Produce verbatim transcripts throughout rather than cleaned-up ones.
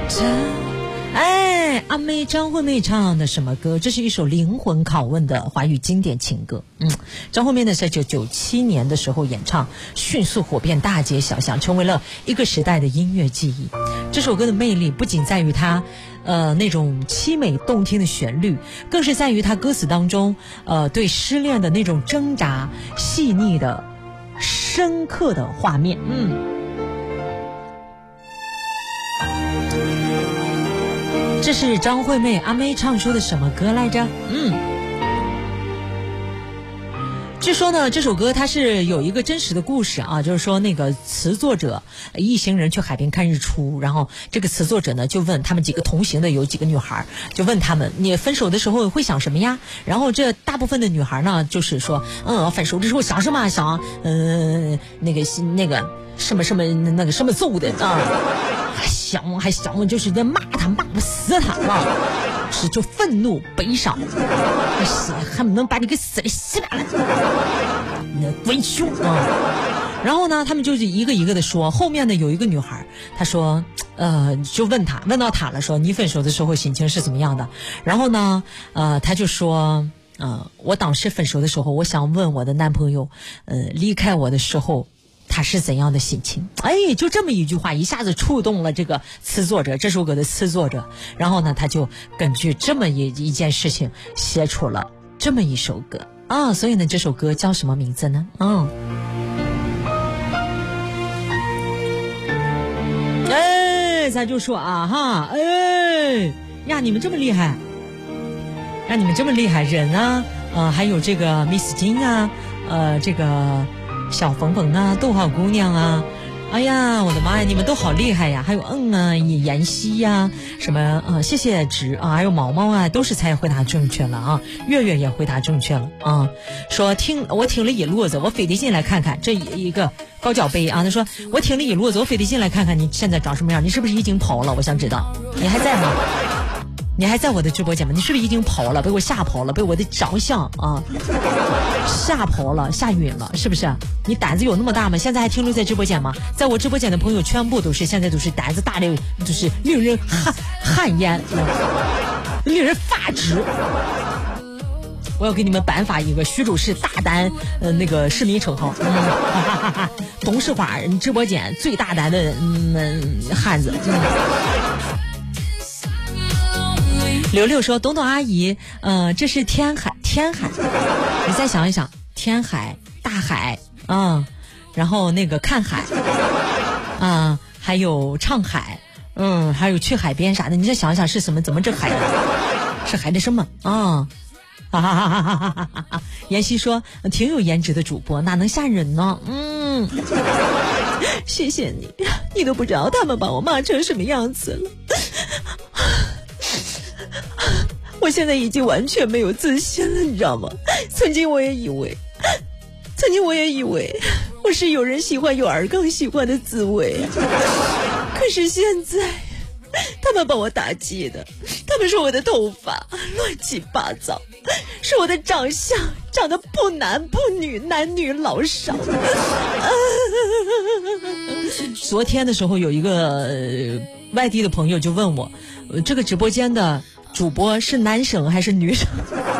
哎，阿妹张惠妹唱的什么歌？这是一首灵魂拷问的华语经典情歌。嗯，张惠妹呢，在一九九七年的时候演唱，迅速火遍大街小巷，成为了一个时代的音乐记忆。这首歌的魅力不仅在于它，呃，那种凄美动听的旋律，更是在于它歌词当中，呃，对失恋的那种挣扎、细腻的、深刻的画面。嗯。这是张惠妹阿妹唱出的什么歌来着？嗯，据说呢，这首歌它是有一个真实的故事啊，就是说那个词作者一行人去海边看日出，然后这个词作者呢就问他们几个同行的有几个女孩，就问他们你分手的时候会想什么呀？然后这大部分的女孩呢就是说，嗯，分手的时候想什么？想嗯、呃、那个那个什么什么那个什么揍的啊。想还想就是在骂他骂不死他啊，是就愤怒悲伤，恨不能把你给死了稀巴烂，那鬼凶啊！然后呢，他们就是一个一个的说。后面呢有一个女孩，她说，呃，就问他问到他了，说你分手的时候心情是怎么样的？然后呢，呃，他就说，呃，我当时分手的时候，我想问我的男朋友，呃，离开我的时候。他是怎样的心情？哎，就这么一句话一下子触动了这个词作者，这首歌的词作者。然后呢，他就根据这么一一件事情写出了这么一首歌啊。所以呢，这首歌叫什么名字呢？嗯，哎，咱就说啊哈，哎呀，你们这么厉害，让你们这么厉害，人啊，呃，还有这个 Miss 金啊，呃，这个。小冯冯啊，逗号姑娘啊，哎呀，我的妈呀，你们都好厉害呀！还有嗯啊，妍希呀，什么呃，谢谢直啊，还有毛毛啊，都是猜回答正确了啊。月月也回答正确了啊。说听我听了一路子，我非得进来看看这一个高脚杯啊。他说我听了一路子，我非得进来看看你现在长什么样，你是不是已经跑了？我想知道你还在吗？你还在我的直播间吗？你是不是已经跑了？被我吓跑了，被我的长相啊吓跑了，吓晕了，是不是？你胆子有那么大吗？现在还停留在直播间吗？在我直播间的朋友全部都是现在都是胆子大的，就是令人汗汗颜，令人发指。我要给你们颁发一个徐州市大胆呃那个市民称号，嗯、哈哈哈董事花直播间最大胆的嗯汉子。嗯刘六说：“董董阿姨，呃，这是天海，天海，你再想一想，天海，大海啊、嗯，然后那个看海啊、嗯，还有唱海，嗯，还有去海边啥的，你再想一想是什么？怎么这海是海的什么啊？哈哈哈哈哈哈哈哈！”妍希说：“挺有颜值的主播，哪能吓人呢？”嗯，谢谢你，你都不知道他们把我骂成什么样子了。我现在已经完全没有自信了，你知道吗？曾经我也以为，曾经我也以为我是有人喜欢有儿更喜欢的滋味啊。可是现在，他们把我打击的，他们说我的头发乱七八糟，说我的长相长得不男不女，男女老少。昨天的时候，有一个、呃、外地的朋友就问我，呃、这个直播间的主播是男生还是女生？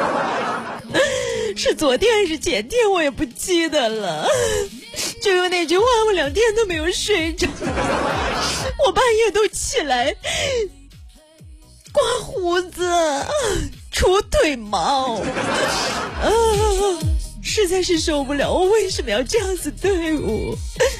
是昨天还是前天我也不记得了，就因为那句话我两天都没有睡着，我半夜都起来刮胡子除腿毛、啊、实在是受不了，我为什么要这样子对我？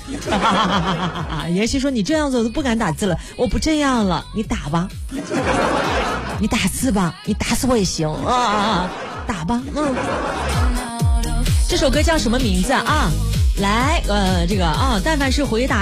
妍希说你这样子我都不敢打字了，我不这样了，你打吧，你打字吧，你打死我也行啊，打吧。嗯，这首歌叫什么名字啊？来，呃，这个啊，但凡是回答